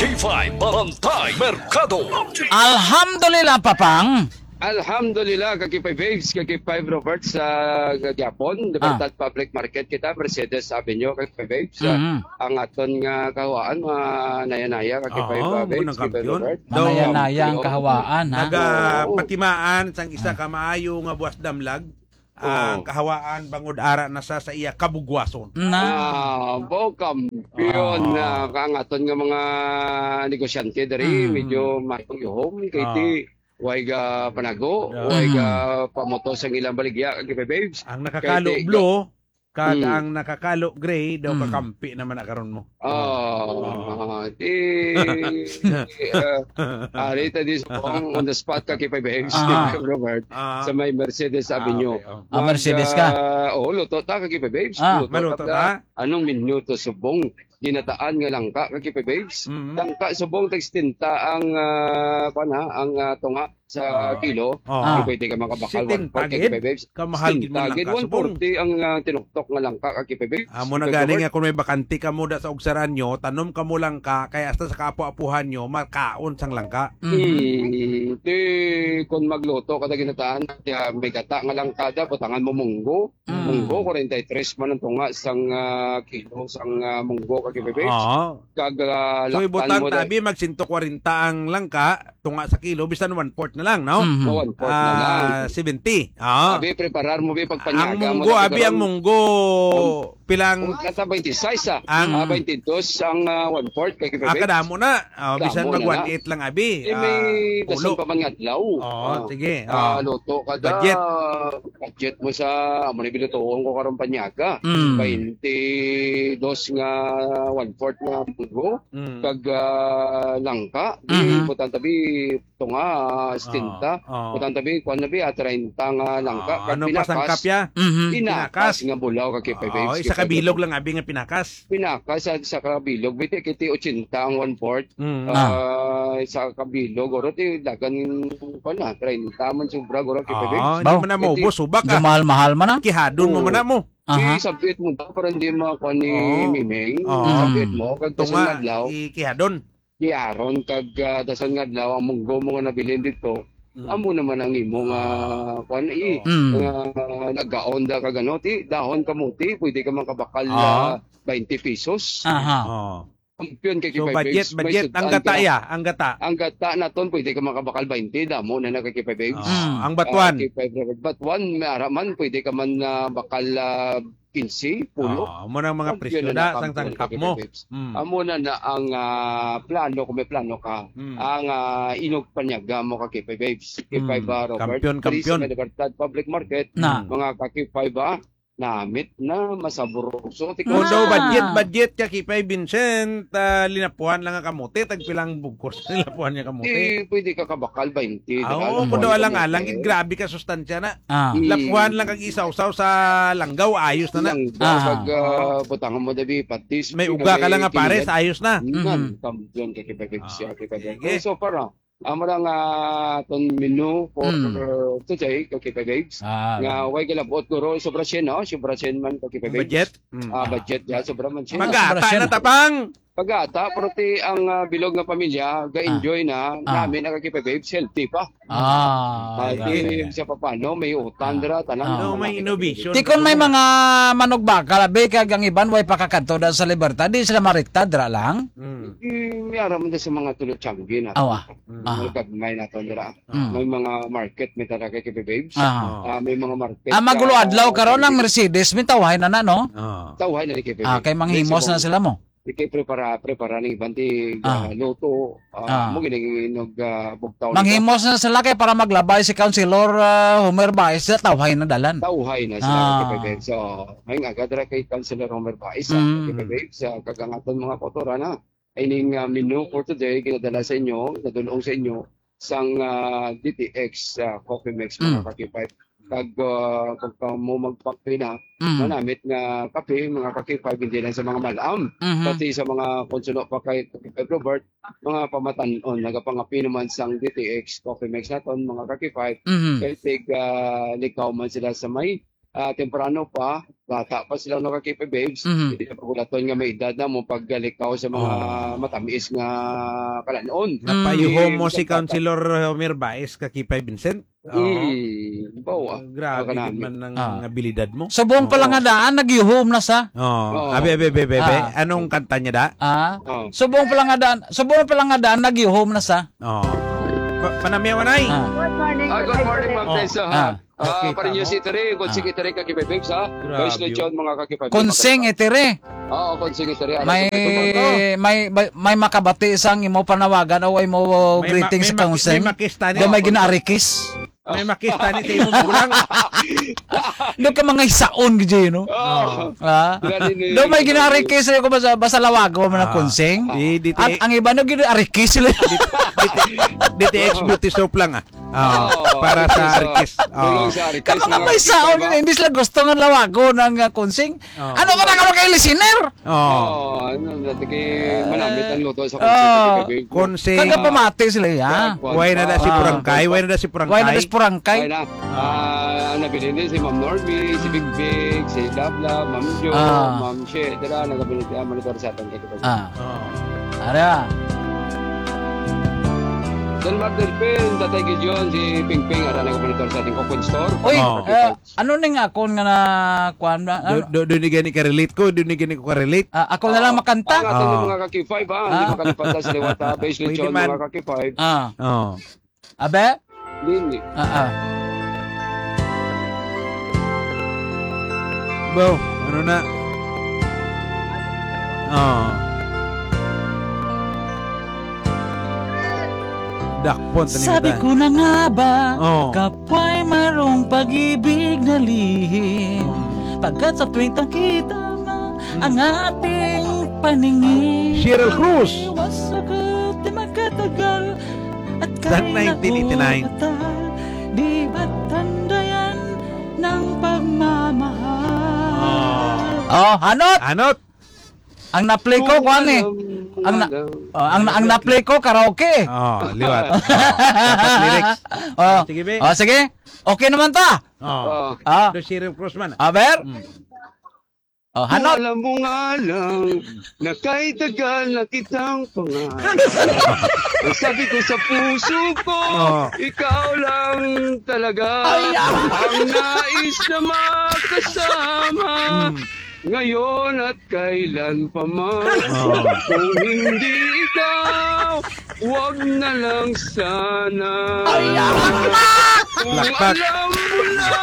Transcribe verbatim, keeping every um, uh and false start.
five Barangay Mercado. Alhamdulillah, Papang. Alhamdulillah, kakipay babes, kakipay Robert sa Gagapon, Libertad ah. Public Market kita, Mercedes Avenue, kakipay babes. Mm-hmm. Ang aton nga kahawaan, mga naya-naya, kakipay oh, babes, kakipay Robert. Naya-naya ang kahawaan, ha? Nagapatimaan, sang isa ka maayo nga buwas damlag. Ang uh, kahawaan bangod ara na sa sa iya kabugwason. Na ah, bo kampiyon oh. na kaangaton nga mga negosyante diri mm. medyo matuyom kay ti oh. way ga panago, yeah. way ga pamotos ang ilang baligya kay babes. Ang nakakalo blue kag mm. ang nakakalo gray daw mm. kakampi naman na karon mo. Oh, di ari ta dis on the spot ka kay babes Robert sa may Mercedes Avenue. Ah, Mercedes ka. Oh, luto ta kay babes. Luto ta. Anong minuto subong ginataan nga langka kay babes. Langka subong tegstinta ang kuan ha ang tunga sa kilo. Pwede ka makabakal kay babes. Kamahal gid man langka subong. one forty ang tinuktok nga langka kay babes. Amo na galing nga kung may bakante ka mo da sa ugsaran nyo, tanom ka mo langka kaya hasta sa kapo-apuhan nyo makaon sang langka. Mm. Di kung magluto kada ginataan may gata nga langkada butangan mo munggo. Mm. Munggo forty-three man ang tunga sang uh, kilo sang uh, munggo kay babes. Oo. Kag uh, so ibutang tabi mag one forty ang langka tunga sa kilo bisan one fourth na lang, no? Mm-hmm. one fourth uh, na lang. seventy. Oo. Abi preparar mo bi pagpanyaga ang munggo, mo. Abi ang munggo pilang kata twenty-six ah. Ang uh, twenty-two ang uh, one fourth kay babes. Ah, kada mo na. Oh, bisan mag one eight lang abi. Eh, may uh, dasan pa man nga adlaw. Oo, uh, sige. Ah, uh, luto kada budget. Budget mo sa amo ni binutuon ko karon panyaga. Mm. twenty-two nga one fourth nga munggo. Mm. Kag uh, langka, mm-hmm. Putan tabi tunga stinta. Oh, oh. Putan tabi kuan nabi at thirty nga langka. Oh, ano pa sangkap ya? Mm-hmm. Pinakas nga bulaw kay babes. Oh, isa kabilog lang abi nga pinakas. Pinakas sa sa kabilog biti kiti eighty ang one fourth. Mm. Uh, sa kabilog oro ti dagan kuan na thirty man sobra goro kay babes. Oh, hindi mo na mo ubos subak ka. Mahal-mahal man na. Kihadon mo man na mo. Uh-huh. Sabit mo daw para hindi makuha ni oh. Miming. Oh. Sabit mo kag dasan nga adlaw. Ikihadon. Iyaron kag uh, dasan nga adlaw ang munggo mo nga nabilin dito. Mm. Amo naman ang imo nga kuan i mm. uh, nagaon da kag ano ti dahon kamuti pwede ka man kabakal uh, twenty pesos. Aha. Oh. Kampiyon kay so, budget, budget, ang gata ya, ang gata. Ang gata na ton pwede ka makabakal twenty damo na nagkakipay babes. Oh, ang batuan. Uh, batuan, may araman, pwede ka man uh, bakal uh, fifteen, pulo. Oh, amo na mga presyo na, sang sangkap mo. Mm. Amo na na ang uh, plano, kung may plano ka, mm. ang uh, inog panyaga mo kakipay babes. Kakipay mm. ba, Robert? Kampiyon, kampiyon. Sa Libertad Public Market, na. mga kakipay ba, namit na masabroso. Kung daw budget, budget ka kipay Vincent, uh, linapuan lang ang kamote, tagpilang bugkos linapuan niya kamote. Eh, pwede ka kabakal twenty. Oo, kung daw alang-alang, grabe ka sustansya na. Ah. Lapuan lang kag isaw-saw sa langgaw, ayos na na. Langgaw, pag uh, butangan mo dabi, patis. May uga ka lang nga pares, ayos na. Mm-hmm. Kampiyon kakipay siya. So, para, amo lang uh, ton menu for mm. today kakipay babes. Ah. Nga way galabot guro sobra siya no, sobra siya man kakipay babes. Budget? Mm. Ah, budget ya sobra man siya. Magata na tapang. Pagata prote ang uh, bilog nga pamilya ga-enjoy ah. na ah. namin ang kakipay babes healthy pa. Ah. Ay siya pa paano may utan dira tanan. No, may innovation. Ti kon may mga manok bakal be kag ang iban way pakakadto da sa Libertad di sila marikta dira lang. Mm. May aram sa mga tulot changi na. Awa. May nato dira. May mga market may tara kay babes. Ah. Uh, may mga market. Ah, magulo adlaw karon ang Mercedes may tawhay na na no? Ah. Tawhay na kay babes. Ah, kay manghimos na sila mo. Ikay prepara prepara ni banti ah. uh, luto uh, ah. mo gining nog uh, bugtaw. Manghimos na sila kay para maglabay si Councilor uh, Homer Baez sa tawhay na dalan. Tawhay na sila ah. kay babes. So, may nga gadra kay Councilor Homer Baez mm. kay babes sa kagangaton mga kotora na. Ining uh, menu for today ginadala sa inyo, nadulong sa inyo sang uh, D T X uh, Coffee Mix mga mm. kakipay. Kag uh, kung mo magpakpay na, mm. manamit nga kape, mga kakipay, hindi lang sa mga malam, mm-hmm. pati sa mga konsuno pa kay Kakipay Robert, mga pamatanon, nagapangapi naman sang D T X Coffee Mix naton, mga kakipay, mm-hmm. kay tig uh, likaw man sila sa may ah, temprano pa, bata pa sila nakakipe babes. Mhm. Hindi na pagulaton nga may edad na mo paggalikaw sa mga matamis nga kalanon. Napayuhom mo Mm. si Councilor Homer Baez kakipay Vincent. Oo. Mm, bawa. Grabe Baka din man namin. ang Ah. abilidad mo. Sa buong pala nga daan, nag-yuhom na sa. Oh, Oo. abi abi abi abi. Ah. Anong kanta niya da? Ah. Oh. Sa buong pala nga daan, sa buong pala nga daan, nag-yuhom na sa. Oh. Pa- Panamiyawan ay. Ah. Good morning. Ah, good morning, Ma'am Oh. Tessa. Ah. ha? Okay, Ah, para niyo tamo. si Tere, kung sige Tere ka kipibibs, ha? Grabe Guys, lechon, mga kakipibibs. Konseng itere. Oo, kung sige Tere. May may may, may makabati isang imo panawagan o imo May ma- greetings may sa ma- konseng. May makistani. Do may ginaarikis. May makistani sa imong bulang. Do ka mga isaon gid no. Oo. Ah. Do may ginaarikis ko basta basta lawago man ang Ah. konseng. Di di At ang iba no ginaarikis sila. D T X beauty soap lang ah. Ah, para sa Arquis. Tulong Oh. sa Arquis. Ka mga mga may saon kakipibibs. hindi sila gusto nga lawago ng uh, konseng. Oh. Ano ba na kay listener? Oh. Oo, ano, dati kay manamit ang luto sa Ah. konseng kakipibibs. Konseng. Kaga pamati sila ya. Way na da si Ah. Purangkay, way na da si Why Purangkay. na des purangkay? Ay na, ah, nabili din si Ma'am Norby, si Big Big, si Love Love, Ma'am Jo, Ah. Ma'am She, dala, nagabili siya, monitor sa atin. Ah. Oh. Ara. Don Martel Pin, Tatay Gideon, si Ping Ping, ara nagabonitor sa ating Coupon Store. Oy, Oh. eh, ano ning akon nga na kuan ba? Ano? Do do ni gani ka relate ko, do ni gani ko ka relate. Ah, ako na lang makanta. Ang ating Ah. mga kaki-five, ha? Hindi Ah. makalipad sa liwata, base Pwede lechon, man. mga kaki-five. Ah. Oh. Abe? Hindi. Ah, ah. Bo, ano na? Oh. Dakpon tani Sabi kita. ko na nga ba, Oh. kapwa'y marong pag-ibig na lihim. Pagkat sa tuwing kita na ang ating paningin. Cheryl Cruz. Iwas agad di magkatagal at Sa kahit nineteen eighty-nine. nakukatal, di ba't tanda yan ng pagmamahal? Oh, hanot! Anot? Ang na-play ko, kuan eh. Ang na, oh, ang, ang na-play ko, karaoke. Oh, liwat. Oh. Dapat lyrics. Oh, Sige, be. oh, sige. Okay naman ta. Oh. Oh. Ah, Do Cheryl Cruz man. aber. Oh, hanot. Alam mo nga lang na kahit tagal na kitang pangarap. Ang sabi ko sa puso ko, Oh. ikaw lang talaga ang nais na makasama. Ngayon at kailan pa man. Oh. Kung hindi ikaw, wag na lang sana. Kung Lakpak. alam mo na